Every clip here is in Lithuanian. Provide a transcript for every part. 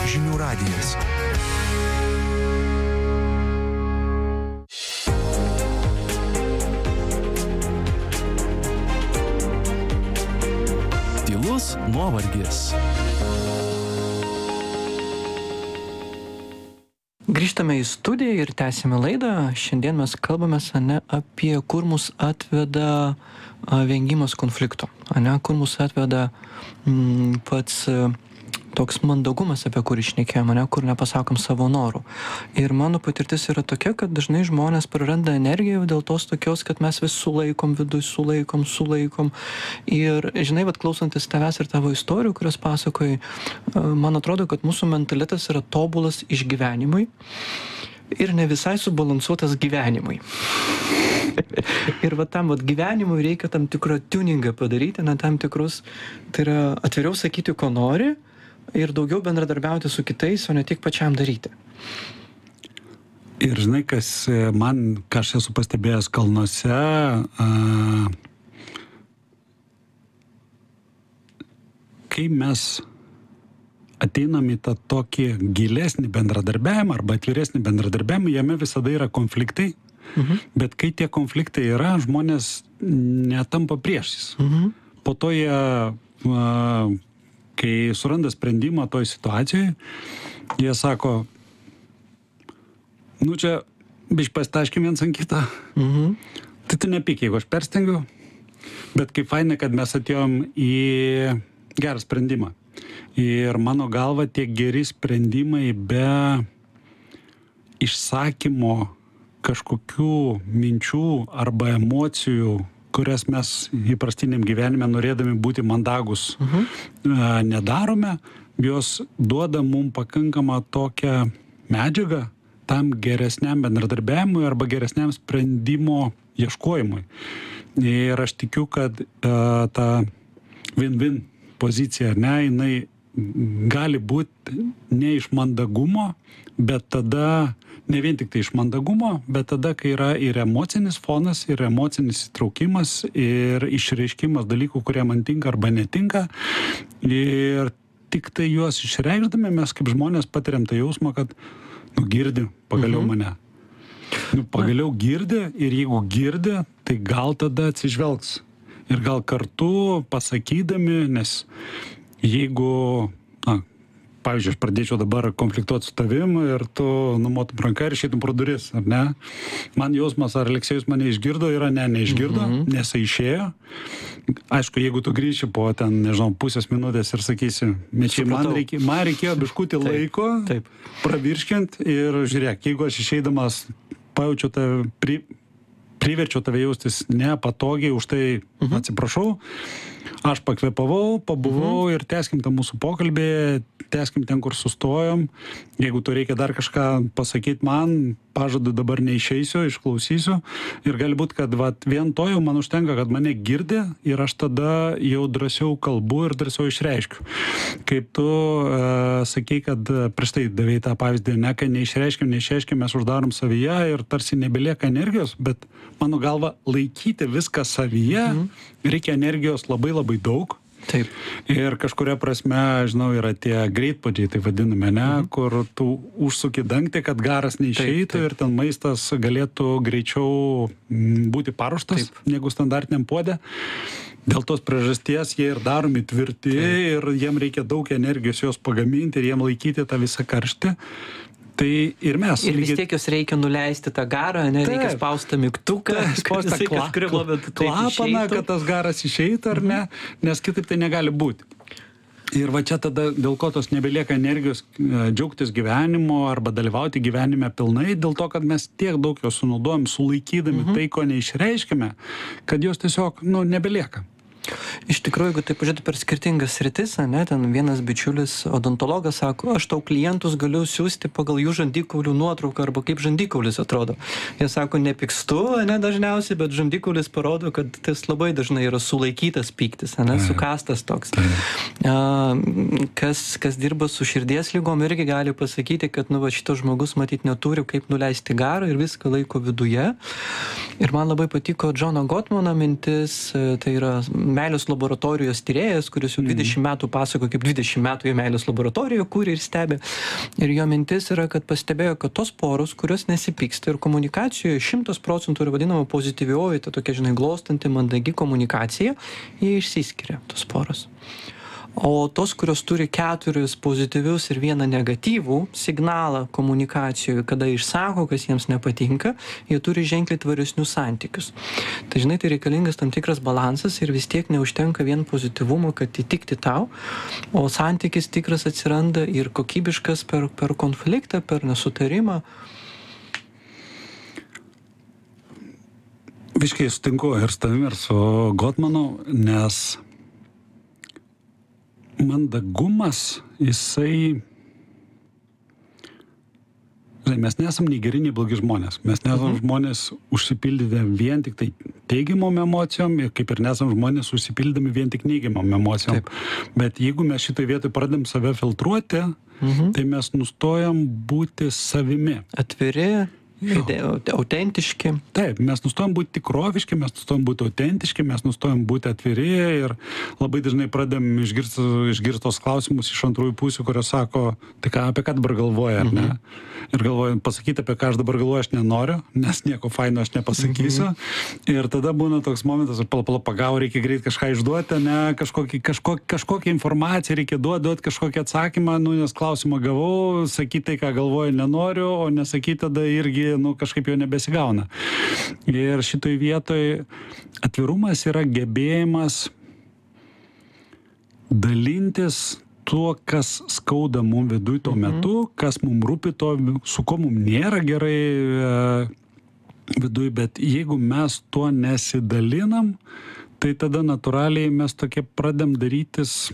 Žinių radijas. Tylus nuovargis. Grįžtame į studiją ir tęsime laidą. Šiandien mes kalbame apie kur mus atveda vengimas konflikto, kur mus atveda pats toks mandagumas, apie kurį šnekėjome, kur nepasakom savo norų. Ir mano patirtis yra tokia, kad dažnai žmonės praranda energiją dėl tos tokios, kad mes vis sulaikom viduj, sulaikom. Ir žinai, klausantis tavęs ir tavo istorijų, kurias pasakojai, man atrodo, kad mūsų mentalitetas yra tobulas išgyvenimui ir ne visai subalansuotas gyvenimui. Ir tam gyvenimui reikia tam tikrą tuningą padaryti, tam tikrus, tai yra atviriau sakyti, ko nori, ir daugiau bendradarbiauti su kitais, o ne tik pačiam daryti. Ir žinai, ką aš esu pastebėjęs kalnuose, kai mes ateinam į tą tokį gilesnį bendradarbiavimą arba atviresnį bendradarbiavimą, jame visada yra konfliktai, bet kai tie konfliktai yra, žmonės netampa priešais. Po to jie kai suranda sprendimą toj situacijai, jie sako, čia biškį pasitaškim viens ant kitą. Tai tu nepyk, jeigu aš perstengiu, bet kaip fainai, kad mes atėjom į gerą sprendimą. Ir mano galva tie geri sprendimai be išsakymo kažkokių minčių arba emocijų, kurias mes įprastiniam gyvenime norėdami būti mandagus nedarome, jos duoda mums pakankamą tokią medžiagą tam geresniam bendradarbiavimui arba geresniam sprendimo ieškojimui. Ir aš tikiu, kad ta win-win pozicija, jinai gali būti ne iš mandagumo, bet tada ne vien tik tai iš mandagumo, bet tada, kai yra ir emocinis fonas, ir emocinis įtraukimas, ir išreiškimas dalykų, kurie man tinka arba netinka. Ir tik tai juos išreikšdami mes kaip žmonės patiriam tą jausmą, kad girdi pagaliau mane. Pagaliau girdi, ir jeigu girdi, tai gal tada atsižvelgs. Ir gal kartu pasakydami, nes jeigu, pavyzdžiui, aš pradėčiau dabar konfliktuoti su tavim ir tu numotum ranką ir išeitum pro duris, ar ne? Man jausmas, ar Aleksejus mane išgirdo, yra neišgirdo, nes išėjo. Aišku, jeigu tu grįši po pusės minutės ir sakysi, mečiai, man reikėjo biškutį laiko pravirškint ir žiūrėk, jeigu aš išeidamas pajaučiu tave, priverčiau tave jaustis nepatogiai, už tai atsiprašau, aš pakvėpavau, pabuvau ir tęskim tą mūsų pokalbį, tęskim ten, kur sustojom. Jeigu tu reikia dar kažką pasakyti man, pažadu dabar neišeisiu, išklausysiu. Ir gali būti, kad vien to jau man užtenka, kad mane girdi ir aš tada jau drąsiau kalbu ir drąsiau išreiškiu. Kaip tu sakei, kad prieš tai davei tą pavyzdį, kai neišreiškim, mes uždarom savyje ir tarsi nebelieka energijos, bet mano galva laikyti viską savyje reikia energijos labai labai daug. Taip. Ir kažkuria prasme, žinau, yra tie greitpuodžiai, tai vadiname, kur tu užsuki dangtį, kad garas neišeitų ir ten maistas galėtų greičiau būti paruoštas negu standartiniam puode. Dėl tos priežasties jie ir daromi tvirti ir jiem reikia daug energijos juos pagaminti ir jiem laikyti tą visą karštį. Tai ir mes. Ir vis tiek jos reikia nuleisti tą garą, reikia spausti mygtuką, spausti klapaną, kad tas garas išeitų ar ne, nes kitaip tai negali būti. Ir čia tada, dėl ko tos nebelieka energijos džiaugtis gyvenimo arba dalyvauti gyvenime pilnai, dėl to, kad mes tiek daug jos sunaudojam, sulaikydami tai, ko neišreiškime, kad jos tiesiog, nebelieka. Iš tikrųjų, jeigu tai pažiūrėtų per skirtingas sritis, ten vienas bičiulis odontologas sako, aš tau klientus galiu siųsti pagal jų žandikaulių nuotrauką arba kaip žandikaulis atrodo. Jie sako, nepykstu, dažniausiai, bet žandikaulis parodo, kad tas labai dažnai yra sulaikytas pyktis, sukastas toks. Kas dirba su širdies ligom, irgi gali pasakyti, kad šitas žmogus matyt neturi kaip nuleisti garą ir viską laiko viduje. Ir man labai patiko Džono Gotmano mintis, tai yra meilės laboratorijos tyrėjas, kuris jau 20 metų pasako, kaip 20 metų į meilės laboratoriją kūrė ir stebi. Ir jo mintis yra, kad pastebėjo, kad tos poros, kurios nesipyksta ir komunikacijoje 100% yra vadinama pozityvioji, tai tokia, žinai, glostanti, mandagi komunikacija, jie išsiskiria, tos poros. O tos, kurios turi 4 pozityvius ir 1 negatyvų signalą komunikacijoje, kada išsako, kas jiems nepatinka, jie turi ženkliai tvaresnius santykius. Tai žinai, tai reikalingas tam tikras balansas ir vis tiek neužtenka vien pozityvumo, kad įtikti tau, o santykis tikras atsiranda ir kokybiškas per konfliktą, per nesutarimą. Visiškai sutinku ir su tavimi, ir su Gotmanu, nes mandagumas, jisai, mes nesam nei geri, nei blogi žmonės. Mes nesam žmonės užsipildyti vien tik tai teigiamom emocijom, ir kaip ir nesam žmonės užsipildami vien tik neigiamom emocijom. Taip. Bet jeigu mes šitoj vietoj pradedam save filtruoti, tai mes nustojam būti savimi. Atviri, autentiški. Taip, mes nustojam būti tikroviški, mes nustojam būti autentiški, mes nustojam būti atviri ir labai dažnai pradedam išgirstos klausimus iš antrųjų pusių, kurios sako, tai ką, apie ką dabar galvoja, ar ne? Ir galvoju, pasakyti, apie ką aš dabar galvoju, aš nenoriu, nes nieko faino aš nepasakysiu. Ir tada būna toks momentas, pagau, reikia greit kažką išduoti, ne, kažkokią informaciją reikia duoti kažkokį atsakymą, nes klausimą gavau, sakyti tai, ką galvoju, nenoriu, o nesakyti tada irgi kažkaip jau nebesigauna. Ir šitoj vietoj atvirumas yra gebėjimas dalintis tuo, kas skauda mum viduj tuo metu, kas mum rūpi to, su ko mum nėra gerai viduj, bet jeigu mes tuo nesidalinam, tai tada natūraliai mes tokie pradedam darytis,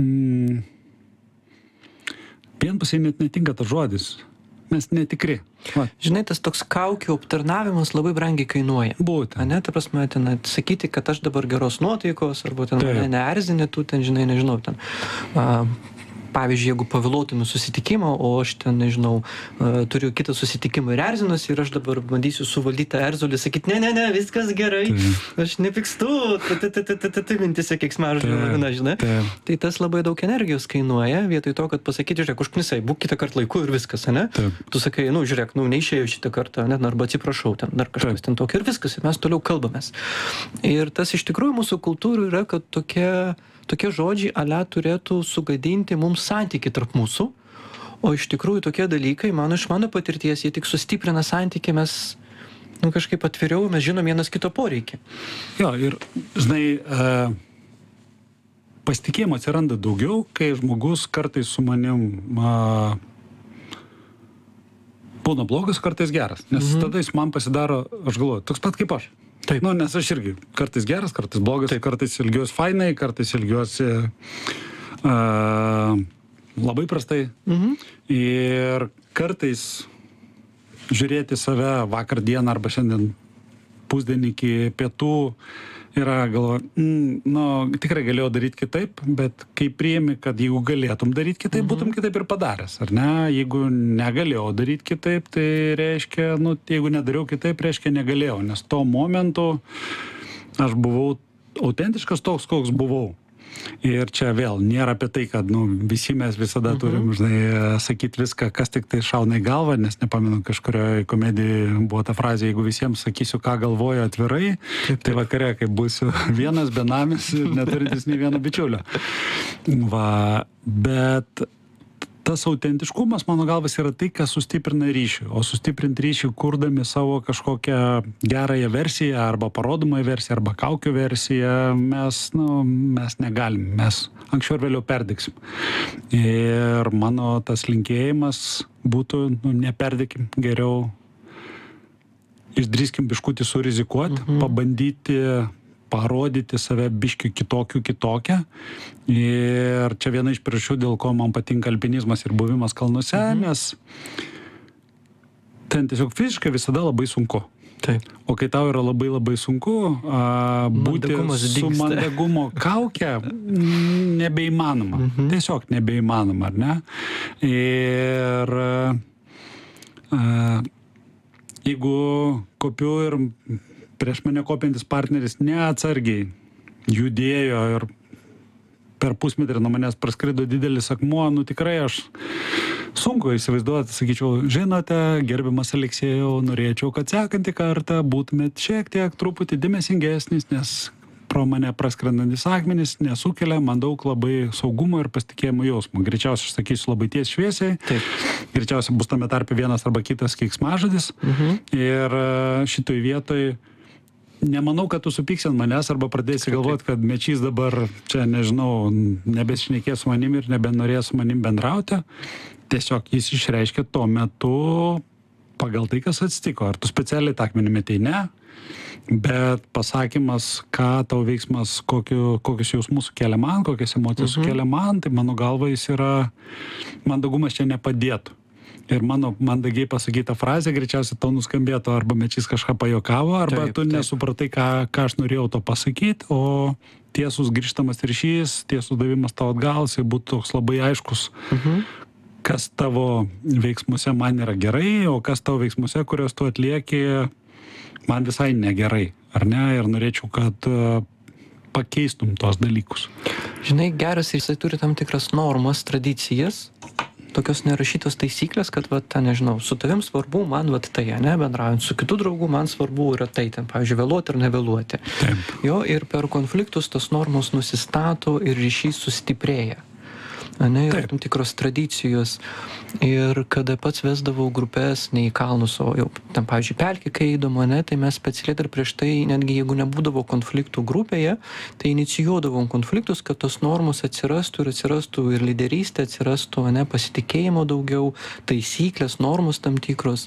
vienpusiai net netinka tas žodis. Mes netikri. Va. Žinai, tas toks kaukių aptarnavimas labai brangiai kainuoja. Būtent. Ane, ta prasme, ten sakyti, kad aš dabar geros nuotaikos, arba ten mane neerzini, tu ten, žinai, nežinau, ten... Pavyzdžiui, jeigu pavėluotume susitikimą, o aš ten, nežinau, turiu kitą susitikimą ir erzinuosi ir aš dabar bandysiu suvaldyti tą erzulį, sakyti, ne, viskas gerai, aš nepykstu, mintise keiksmažodžių lavina, žinai. Tai tas labai daug energijos kainuoja, vietoj to, kad pasakyti, žiūrėk, užknisai, būk kitą kartą laiku ir viskas, ane? Tu sakai, žiūrėk, neišėjau šitą kartą, net arba atsiprašau, ten dar kažkas ten tokio ir viskas, ir mes toliau kalbamės. Ir tas iš tikrųjų mūsų kultūrų yra, kad tokie žodžiai turėtų sugadinti mums santykį tarp mūsų, o iš tikrųjų tokie dalykai, iš mano patirties, jie tik sustiprina santykį, mes kažkaip atviriau, mes žinom vienas kito poreikį. Jo, ir, žinai, pasitikėjimo atsiranda daugiau, kai žmogus kartais su manim būna blogas, kartais geras, nes tada jis man pasidaro, aš galvoju, toks pat kaip aš. Taip. Nes aš irgi kartais geras, kartais blogas, kartais ilgiuosi fainai, kartais ilgiuosi labai prastai. Ir kartais žiūrėti save vakar dieną arba šiandien pusdienį iki pietų yra galva, tikrai galėjau daryti kitaip, bet kai priimi, kad jeigu galėtum daryti kitaip, būtum kitaip ir padaręs, ar ne? Jeigu negalėjau daryti kitaip, tai reiškia, jeigu nedariau kitaip, reiškia negalėjau, nes tuo momentu aš buvau autentiškas toks, koks buvau. Ir čia vėl nėra apie tai, kad visi mes visada turim, žinai, sakyti viską, kas tik tai šauna į galvą, nes nepamenu, kažkurioje komedijoje buvo ta frazė, jeigu visiems sakysiu, ką galvoju atvirai, tai vakare, kai būsiu vienas benamis ir neturintis nei vieno bičiulio. Bet tas autentiškumas, mano galvas, yra tai, kas sustiprina ryšį. O sustiprinti ryšį, kurdami savo kažkokią gerąją versiją, arba parodomąją versiją, arba kaukių versiją, mes negalim. Mes anksčiau ir vėliau perdegsim. Ir mano tas linkėjimas būtų, neperdegim, geriau išdrįskim biškutį surizikuoti, pabandyti parodyti save biškiu kitokią. Ir čia viena iš priežasčių, dėl ko man patinka alpinizmas ir buvimas kalnuose, nes ten tiesiog fiziškai visada labai sunku. Taip. O kai tau yra labai labai sunku, būti su mandagumo kauke nebeįmanoma. Tiesiog nebeįmanoma, ar ne? Ir jeigu kopiu ir prieš mane kopiantis partneris neatsargiai judėjo ir per pusmetrį nuo manęs praskrido didelis akmuo, nu tikrai aš sunku įsivaizduoti, sakyčiau, žinote, gerbiamas Aleksėjau, norėčiau, kad sekantį kartą būtumėt šiek tiek truputį dėmesingesnis, nes pro mane praskrendantis akmenys nesukelia man daug labai saugumo ir pasitikėjimo jausmo. Greičiausiai aš sakysiu labai tiesiai šviesiai. Taip. Greičiausiai bus tame tarpe vienas arba kitas keiksmažodis. Ir šitoj vietoj nemanau, kad tu supyksi ant manęs arba pradėsi galvoti, kad Mečys dabar čia, nežinau, nebešnekės su manim ir nebenorės su manim bendrauti. Tiesiog jis išreiškė tuo metu pagal tai, kas atsitiko. Ar tu specialiai tą akmenį metei? Ne. Bet pasakymas, ką tau veiksmas, kokius jausmus sukelia man, kokias emocijas sukelia man, tai mano galva jis yra, mandagumas čia nepadėtų. Ir mano mandagiai pasakyta frazė greičiausiai tau nuskambėtų, arba Mečys kažką pajokavo, arba tu nesupratai, ką aš norėjau to pasakyti, o tiesus grįžtamas ryšys, tiesus davimas tau atgal, jisai būtų toks labai aiškus, kas tavo veiksmuose man yra gerai, o kas tavo veiksmuose, kurios tu atlieki, man visai negerai, ar ne? Ir norėčiau, kad pakeistum tos dalykus. Žinai, geras ir jisai turi tam tikras normas, tradicijas, tokios nerašytos taisyklės, kad, nežinau, su tavim svarbu man, tai, ne, bendraujant, su kitu draugu man svarbu yra tai, ten, pavyzdžiui, vėluoti ar nevėluoti. Taip. Jo, ir per konfliktus tos normos nusistato ir ryšys sustiprėja. Ne, yra tam tikros tradicijos. Ir kada pats vesdavau grupės ne į kalnus, o jau ten, pavyzdžiui, pelkį, kai eidama, ne, tai mes specialiai dar prieš tai, netgi jeigu nebūdavo konfliktų grupėje, tai inicijuodavom konfliktus, kad tos normos atsirastų ir lyderystė atsirastų, ne, pasitikėjimo daugiau, taisyklės, normos tam tikros.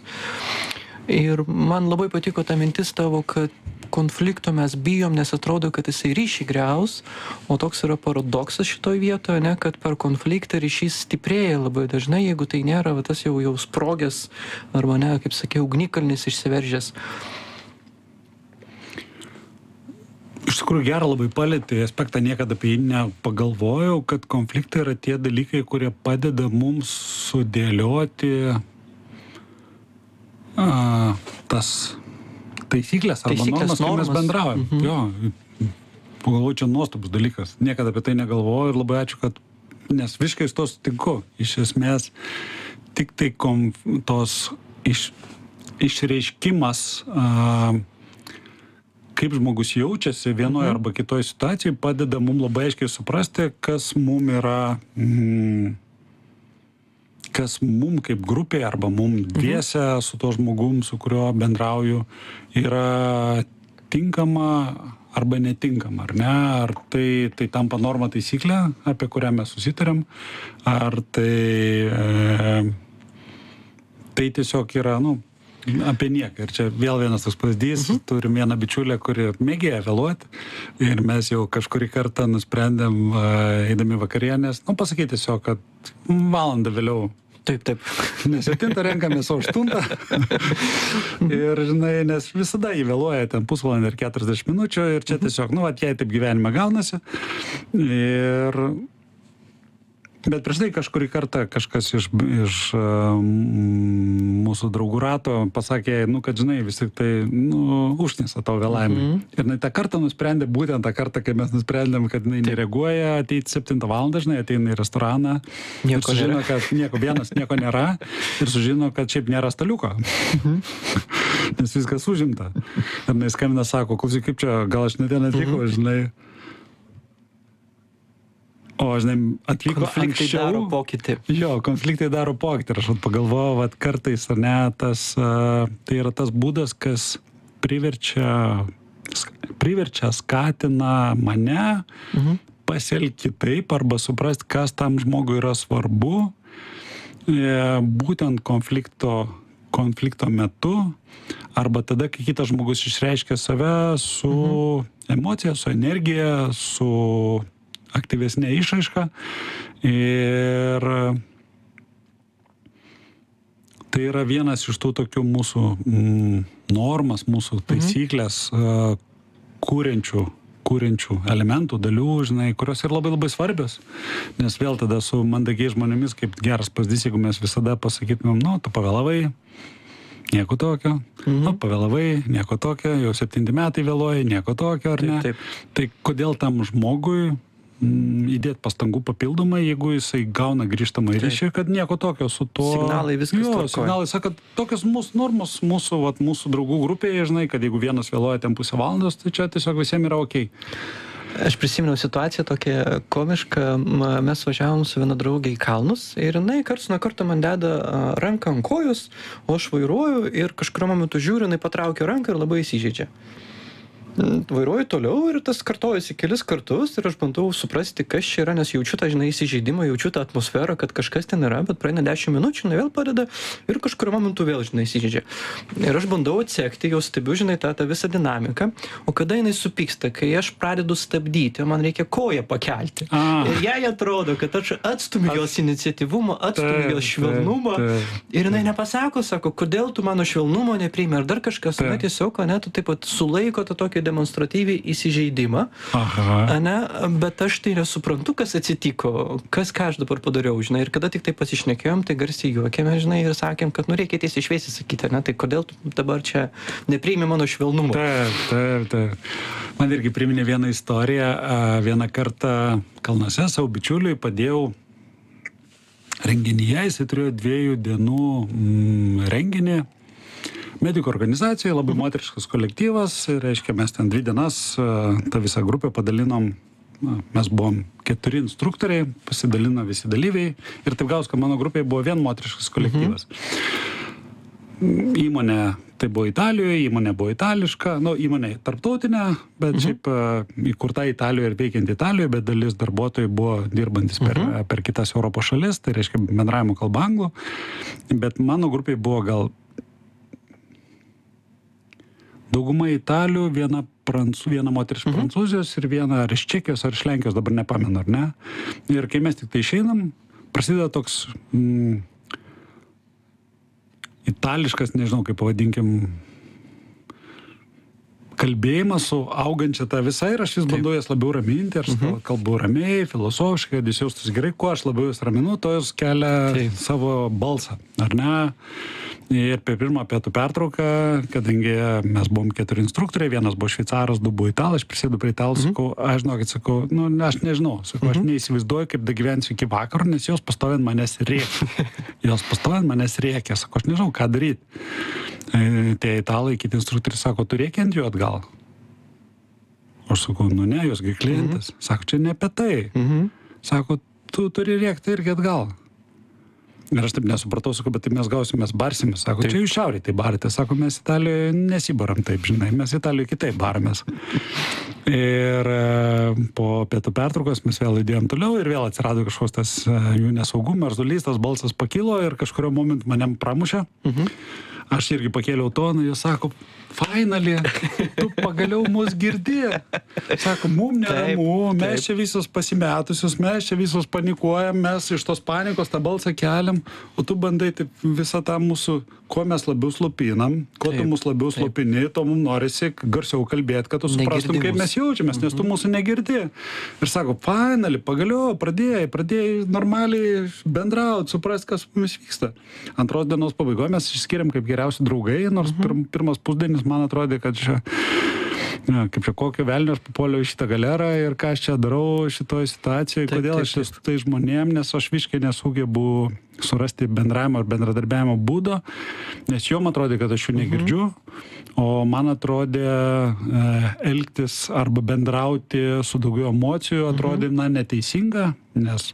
Ir man labai patiko ta mintis tavo, kad konflikto mes bijom, nes atrodo, kad jisai ryšį griaus, o toks yra paradoksas šitoj vietoje, ne, kad per konfliktą ryšys stiprėja labai dažnai, jeigu tai nėra tas jau sprogęs, arba ne, kaip sakiau, ugnikalnis išsiveržęs. Iš tikrųjų gerą labai palietė aspektą, niekada apie jį nepagalvojau, kad konfliktai yra tie dalykai, kurie padeda mums sudėlioti tas taisyklės arba normas, kai mes bendraujam. Jo, pagalvoju, čia nuostabus dalykas. Niekada apie tai negalvoju ir labai ačiū, kad, nes visiškai su to sutinku. Iš esmės, tik tai tos išreiškimas, kaip žmogus jaučiasi vienoje arba kitoje situacijoje, padeda mums labai aiškiai suprasti, kas mums yra, kas mum kaip grupė arba mum dviese su to žmogum, su kuriuo bendrauju, yra tinkama arba netinkama, ar ne? Ar tai tampa norma taisyklė, apie kurią mes susitarėm, ar tai tiesiog yra, apie nieką. Ir čia vėl vienas toks pavyzdys, turim vieną bičiulę, kuri mėgėja vėluoti ir mes jau kažkurį kartą nusprendėm, eidami vakarienės, pasakyti tiesiog, kad valandą vėliau. Taip. Nes 7 renkamės, o 8. Ir, žinai, nes visada įvėluoja ten pusvalandį ir 40 minučių ir čia tiesiog, jei taip gyvenime gaunasi. Bet prieš tai kažkurį kartą kažkas iš mūsų draugų rato pasakė, kad, žinai, vis tik tai, užknisa tavo vėlavimai. Ir jinai tą kartą nusprendė, būtent tą kartą, kai mes nusprendėm, kad jinai nereaguoja, ateiti 7 valandą, žinai, ateina į restoraną. Ir sužino, kad nieko nėra. Ir sužino, kad šiaip nėra staliuko. Nes viskas užimta. Ir jinai skambina, sako, klausyk, kaip čia, gal aš nedien atvykau, žinai. O, žinai, atvyko konfliktai anksčiau. Daro pokytį. Jo, konfliktai daro pokytį. Ir aš pagalvojau, kartais, ar ne, tai yra tas būdas, kas priverčia, skatina mane pasielgti taip arba suprasti, kas tam žmogui yra svarbu, būtent konflikto metu, arba tada, kai kitas žmogus išreiškia save su emocija, su energija, su aktyvesnė išraiška. Ir tai yra vienas iš tų tokių mūsų normas, mūsų taisyklės, kūrenčių elementų, dalių, žinai, kurios yra labai labai svarbios. Nes vėl tada su mandagiai žmonėmis, kaip geras pavyzdys, jeigu mes visada pasakytumėm, tu pavėlavai, nieko tokio, pavėlavai, nieko tokio, jau 7 metai vėluoji, nieko tokio, ar ne? Taip. Tai kodėl tam žmogui įdėti pastangų papildomai, jeigu jisai gauna grįžtamą ryšį, kad nieko tokio su to... Signalai viskas tvarkoja. Signalai sako, kad tokios mūsų normos, mūsų draugų grupėje, žinai, kad jeigu vienas vėluoja ten pusę valandos, tai čia tiesiog visiems yra okei. Aš prisiminiau situaciją tokią komišką, mes važiavom su viena draugė į kalnus ir jinai karts nuo karto man deda ranką ant kojos, o aš vairuoju ir kažkuriuo momentu žiūriu, jinai patraukia ranką ir labai įsižeidžia. Vairuoju toliau ir tas kartojasi kelis kartus ir aš bandau suprasti, kas čia yra, nes jaučiu tą, žinai, įsižeidimą, jaučiu tą atmosferą, kad kažkas ten yra, bet praeina 10 minučių, jinai vėl padeda ir kažkuriuo momentu vėl, žinai, įsižeidžia. Ir aš bandau atsekti, jau stebiu, žinai, tą visą dinamiką, o kada jinai supyksta, kai aš pradedu stabdyti, man reikia koją pakelti. Ir jai atrodo, kad aš atstumiu jos iniciatyvumą, atstumiu jos švelnumą ir jinai nepasako, sako, kodėl tu mano švelnumo nepriimi, ar dar kažkas, na tiesiog, ne, tu taip pat sulaiko tą tokį demonstratyviai įsižeidimą, ne, bet aš tai nesuprantu, kas atsitiko, ką aš dabar padariau, žinai, ir kada tik tai pasišnekėjom, tai garsiai juokėme, žinai, ir sakėm, kad nu reikia tiesiai šviesiai sakyti, ne, tai kodėl tu dabar čia nepriimi mano švelnumo. Taip. Man irgi priminė vieną istoriją, vieną kartą kalnuose savo bičiuliui padėjau renginyje, jisai turėjo 2 dienų renginį, medikų organizacija, labai moteriškas kolektyvas, ir reiškia, mes ten 2 dienas tą visą grupę padalinom, mes buvom 4 instruktoriai, pasidalino visi dalyviai ir taip gaus, kad mano grupėje buvo vien moteriškas kolektyvas. Įmonė tai buvo Italijoje, įmonė buvo itališka, įmonė tarptautinė, bet šiaip įkurta Italijoje ir veikiant Italijoje, bet dalis darbuotojų buvo dirbantis per kitas Europos šalis, tai reiškia bendravimo kalba anglų, bet mano grupėje buvo gal dauguma Italių, viena moteris iš Prancūzijos ir viena ar iš Čekijos, ar iš Lenkijos, dabar nepamenu, ar ne. Ir kai mes tik tai išeinam, prasideda toks itališkas, nežinau, kaip pavadinkim, kalbėjimas su augančia tą visą ir aš vis bandau jas labiau raminti, aš kalbu ramiai, filosofiškai, kad jis jaustus gerai, kuo aš labiau jas raminu, to jis kelia savo balsą, ar ne? Ir per pirmą pietų pertrauką, kadangi mes buvom 4 instruktoriai, vienas buvo šveicaras, 2 buvo italas, aš prisėdu prie italų, sakau, aš aš nežinau, sakau, aš neįsivaizduoju, kaip dagyvensiu iki vakaro, nes jos pastoviai manęs rėkia. Sakau, aš nežinau, ką daryti. Tie italai, kiti instruktoriai sako, tu rėki ant jų atgal. Aš sakau, ne, jos gi klientas. Sako, čia ne apie tai. Sako, tu turi rėkti irgi atgal. Ir aš taip nesupratau, sakau, bet tai mes barsimės. Sako, čia jūs šiauriai tai barite. Sako, mes Italijoje nesibaram taip, žinai, mes Italijoje kitaip baramės. Ir po pietų pertraukos mes vėl įdėjom toliau ir vėl atsirado kažkoks tas jų nesaugumas, erzulys, tas balsas pakilo ir kažkurio momentu manem pramušė. Aš irgi pakėliau toną, jis sako, finally, tu pagaliau mus girdi. Sako, mum neramu, mes čia visos pasimetusios, mes čia visos panikuojam, mes iš tos panikos tą balsą keliam, o tu bandai taip visą tą mūsų, kuo mes labiau slopinam, kuo tu mus labiau slopini, to mums norisi garsiau kalbėti, kad tu suprastum, kaip mes jaučiamės, nes tu mūsų negirdi. Ir sako, finally, pagaliau, pradėjai normaliai bendrauti, suprasti, kas mumis vyksta. Antros dienos pabaigoje mes išskiriam kaip geriausi draugai, nors pirmas pusdienis man atrodė, kad čia, kaip čia kokio velnio aš papuoliau į šitą galerą ir ką aš čia darau šitoje situacijoje, kodėl aš esu tai žmonėm, nes aš visiškai nesugebu surasti bendravimo ir bendradarbiavimo būdo, nes jom atrodė, kad aš jų negirdžiu, o man atrodė elgtis arba bendrauti su daugiau emocijų atrodė, neteisinga, nes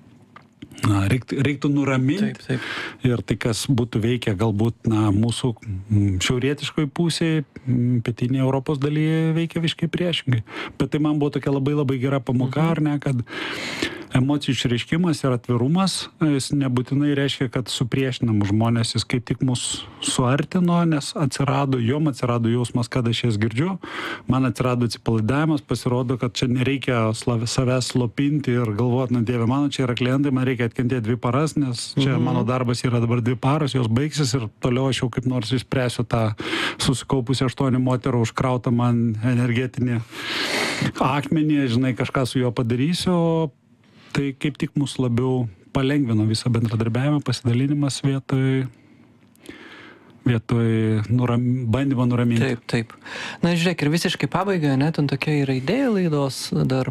reiktų nuraminti ir tai, kas būtų veikia galbūt mūsų šiaurietiškoj pusėje, pietinėje Europos dalyje veikia visiškai priešingai. Bet tai man buvo tokia labai labai gera pamoka, ar ne, kad emocijų išreiškimas ir atvirumas, jis nebūtinai reiškia, kad supriešinam žmonės, jis kaip tik mus suartino, nes jom atsirado jausmas, kad aš jas girdžiu, man atsirado atsipalaidavimas, pasirodo, kad čia nereikia savęs slopinti ir galvoti, Dieve, mano čia yra klientai, man reikia atkentėti 2 paras, nes čia mano darbas yra dabar 2 paros, jos baigsis ir toliau aš jau kaip nors išspręsiu tą susikaupusią 8 moterų užkrautą man energetinį akmenį, žinai, kažką su juo padarysiu, tai kaip tik mus labiau palengvino visą bendradarbiavimą, pasidalinimas vietoj bandymo nuraminti. Taip. Na, žiūrėk, ir visiškai pabaiga, ten tokia yra idėja laidos dar.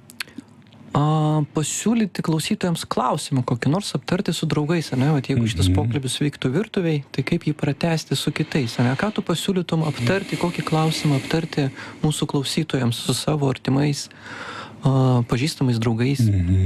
Pasiūlyti klausytojams klausimą, kokį nors aptarti su draugais, vat jeigu šitas pokalbis vyktų virtuviai, tai kaip jį pratęsti su kitais, ką tu pasiūlytum aptarti, kokį klausimą aptarti mūsų klausytojams su savo artimais, pažįstamais draugais.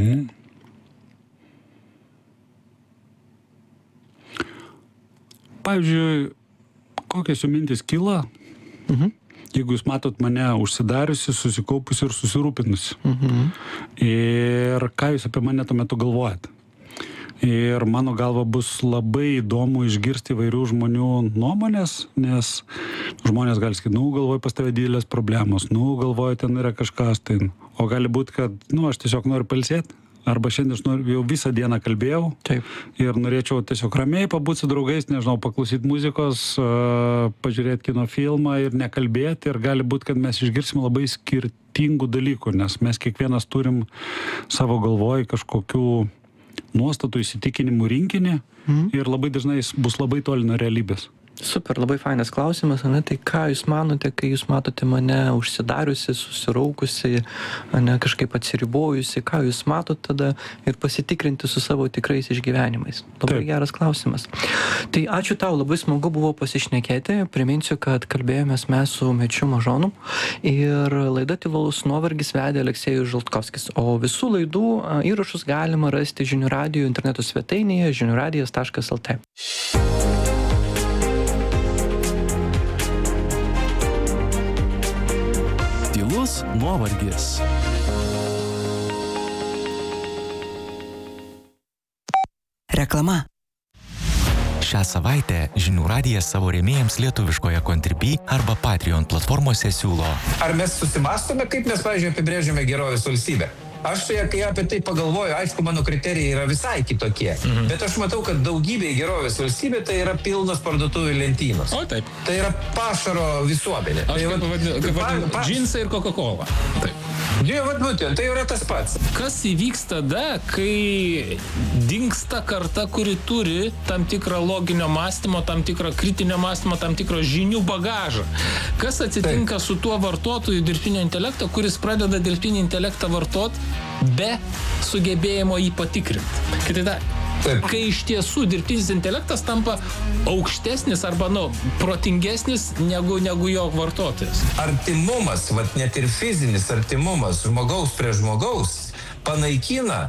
Pavyzdžiui, kokios jų mintis kyla, jeigu jūs matot mane užsidariusi, susikaupusi ir susirūpinusi. Ir ką jūs apie mane tuo metu galvojate. Ir mano galva bus labai įdomu išgirsti įvairių žmonių nuomonės, nes žmonės gali sakyti, galvoju pas tave didelės problemos, galvoju ten yra kažkas, o gali būti, kad, aš tiesiog noriu pailsėti. Arba šiandien jau visą dieną kalbėjau. Taip. Ir norėčiau tiesiog ramiai pabūti su draugais, nežinau, paklausyti muzikos, pažiūrėti kino filmą ir nekalbėti. Ir gali būti, kad mes išgirsime labai skirtingų dalykų, nes mes kiekvienas turim savo galvoj kažkokių nuostatų, įsitikinimų rinkinį ir labai dažnai jis bus labai toli nuo realybės. Super, labai fainas klausimas, tai ką jūs manote, kai jūs matote mane užsidariusi, susiraukusi, kažkaip atsiribojusi, ką jūs matot tada ir pasitikrinti su savo tikrais išgyvenimais. Labai geras klausimas. Tai ačiū tau, labai smagu buvo pasišnekėti. Priminsiu, kad kalbėjomės mes su Mečiu Mažonu ir laida Tylus nuovargis vedė Aleksejus Žaltkovskis. O visų laidų įrašus galima rasti Žinių radijo interneto svetainėje žiniuradijas.lt. Tylus nuovargis. Reklama. Šią savaitę Žinių radijas savo rėmėjams lietuviškoje Contribui arba Patreon platformose siūlo. Ar mes susimąstome, kaip mes, pavyzdžiui, apibrėžiame gerovės valstybę? Aš kai apie tai pagalvoju, aišku, mano kriterijai yra visai kitokie. Bet aš matau, kad daugybė gerovės valstybė tai yra pilnos parduotuvių lentynos. O taip. Tai yra pašaro visuomenė. Aš kaip vadinu, džinsai ir Coca-Cola. Taip. Tai yra tas pats. Kas įvyks tada, kai dingsta karta, kuri turi tam tikrą loginio mąstymo, tam tikrą kritinio mąstymo, tam tikrą žinių bagažą? Kas atsitinka su tuo vartotoju dirbtinio intelekto, kuris pradeda dirbtinį intelektą vartoti be sugebėjimo jį patikrinti? Kitaip kai iš tiesų dirbtinis intelektas tampa aukštesnis arba, protingesnis negu jo vartotojas. Artimumas, net ir fizinis artimumas žmogaus prie žmogaus panaikina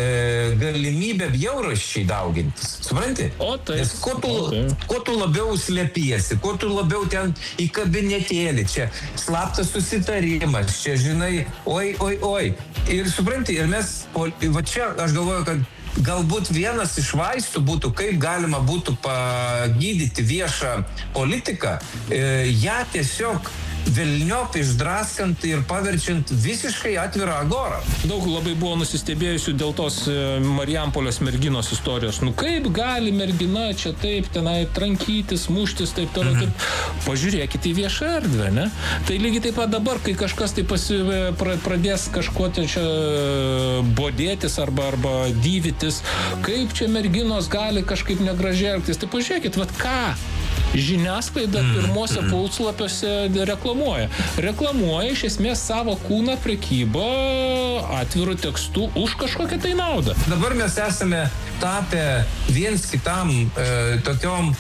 galimybę bjaurasčiai daugintis. Supranti? O taip. Nes kuo tu labiau slėpiesi, kuo tu labiau ten į kabinetėlį, čia slaptas susitarimas, čia žinai, oi. Ir supranti, ir mes, čia aš galvoju, kad galbūt vienas iš vaistų būtų, kaip galima būtų pagydyti viešą politiką, ją tiesiog velniop išdraskant ir paverčiant visiškai atvirą agorą. Daug labai buvo nusistebėjusių dėl tos Marijampolės merginos istorijos. Kaip gali mergina čia taip tenai trankytis, muštis, taip toliau, taip. Pažiūrėkite į viešą erdvę, ne? Tai lygiai taip pat dabar, kai kažkas tai pradės kažko čia bodėtis arba dyvytis, kaip čia merginos gali kažkaip negražiai elgtis. Tai pažiūrėkit, ką žiniasklaida pirmose puslapiuose reklamuoja iš esmės savo kūną prekybą atvirų tekstų už kažkokią tai naudą. Dabar mes esame tapę viens kitam tokiom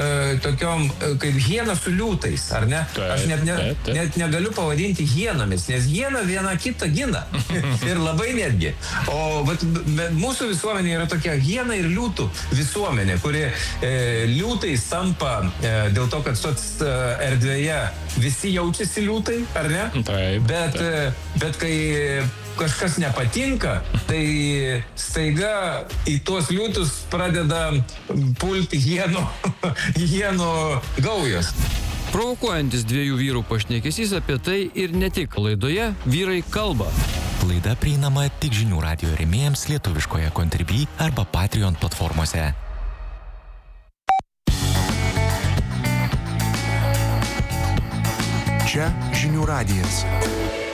kaip hiena su liūtais, ar ne? Aš net negaliu pavadinti hienomis, nes hiena viena kitą gina. Ir labai netgi. O mūsų visuomenė yra tokia hiena ir liūtų visuomenė, kuri liūtais tampa dėl to, kad erdvėje visi jaučiasi liūtai, ar ne? Taip. Bet kai kažkas nepatinka, tai staiga į tuos liūtus pradeda pulti hienų gaujos. Provokuojantis dviejų vyrų pašnekesys apie tai ir ne tik. Laidoje Vyrai kalba. Laida prieinama tik Žinių radijo rėmėjams lietuviškoje Contribui arba Patreon platformose. Čia Žinių radijas.